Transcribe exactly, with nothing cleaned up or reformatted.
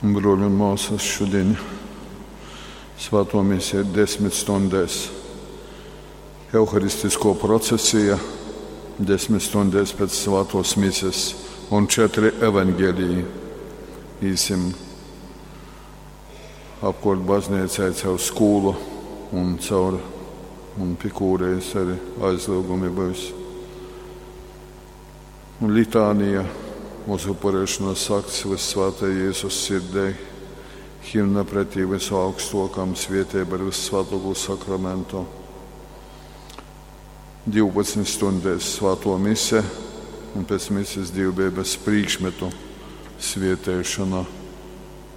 Broļi un māsas, šodien svēto misiju ir desmit stundēs. Euharistisko procesija desmit stundēs pēc svētos misijas un četri evaņģēliji. Īsim apkārt baznīcai caur skolu un caur un pikūrējas arī aizlūgumi būs. Un litānija uzupurēšanas akts Vissvētai Jēzus sirdei, himna pretī visu augstokam svētība ar Vissvētāko sakramentu. divpadsmit stundēs svēto mise un pēc misijas divbības priekšmetu svētēšana.